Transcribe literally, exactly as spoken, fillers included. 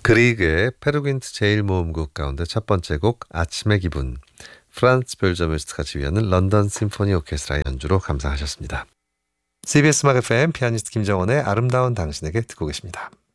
그리그의 페르귄트 제일모음곡 가운데 첫 번째 곡 아침의 기분, 프란츠 별저메스트가 지휘하는 런던 심포니 오케스트라의 연주로 감상하셨습니다. 씨비에스 음악 에프엠 피아니스트 김정원의 아름다운 당신에게 듣고 계십니다.